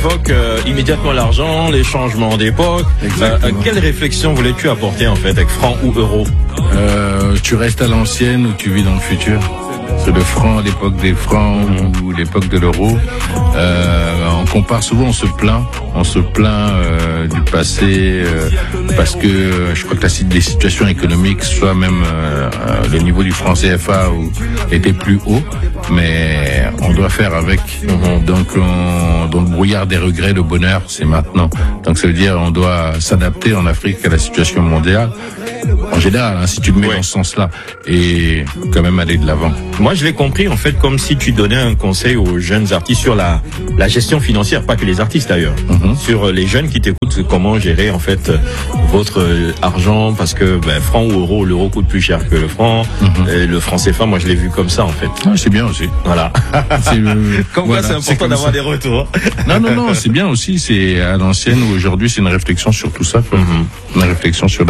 évoques immédiatement l'argent, les changements d'époque. Quelle réflexion voulais-tu apporter en fait avec franc ou euro? Tu restes à l'ancienne ou tu vis dans le futur? C'est le franc, l'époque des francs ou l'époque de l'euro. On compare souvent, on se plaint du passé parce que je crois que les situations économiques, soit même le niveau du franc CFA était plus haut, mais on doit faire avec. Donc dans le brouillard des regrets, le bonheur, c'est maintenant. Donc ça veut dire on doit s'adapter en Afrique à la situation mondiale. En général, si tu le mets dans ce sens-là, et quand même aller de l'avant. Moi, je l'ai compris, en fait, comme si tu donnais un conseil aux jeunes artistes sur la gestion financière, pas que les artistes d'ailleurs, sur les jeunes qui t'écoutent, comment gérer, en fait, votre argent, parce que, franc ou euro, l'euro coûte plus cher que le franc, le franc CFA, moi, je l'ai vu comme ça, en fait. Ah, c'est bien aussi. Voilà. C'est important d'avoir des retours. Non, c'est bien aussi, c'est à l'ancienne ou aujourd'hui, c'est une réflexion sur tout ça, une réflexion sur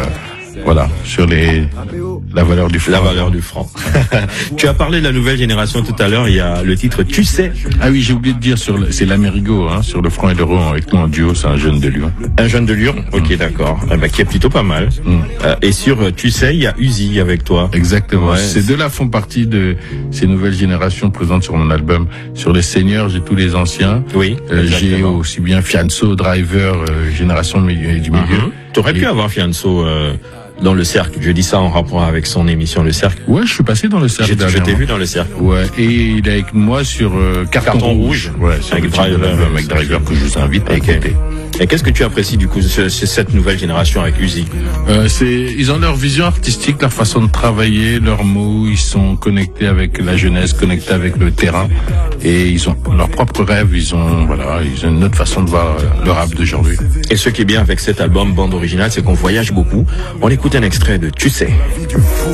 sur la valeur du franc. La valeur du franc. Tu as parlé de la nouvelle génération tout à l'heure, il y a le titre Tu sais. Ah oui, j'ai oublié de dire c'est l'Amérigo, sur le franc et l'euro avec nous en duo, c'est un jeune de Lyon. Un jeune de Lyon? Ok, d'accord. Qui est plutôt pas mal. Et sur Tu sais, il y a Uzi avec toi. Exactement. Ces deux-là font partie de ces nouvelles générations présentes sur mon album. Sur les seniors, j'ai tous les anciens. Oui. J'ai aussi bien Fianso, Driver, génération du milieu. T'aurais pu avoir Fianso dans le cercle. Je dis ça en rapport avec son émission Le Cercle. Ouais, je suis passé dans le cercle. Je t'ai vu dans le cercle. Ouais, et il est avec moi sur Carton Rouge. Ouais, avec Driver que je vous invite à écouter. Et qu'est-ce que tu apprécies du coup de cette nouvelle génération avec Uzi? Ils ont leur vision artistique, leur façon de travailler, leurs mots. Ils sont connectés avec la jeunesse, connectés avec le terrain, et ils ont leurs propres rêves. Ils ont une autre façon de voir le rap d'aujourd'hui. Et ce qui est bien avec cet album bande originale, c'est qu'on voyage beaucoup. On écoute un extrait de Tu sais.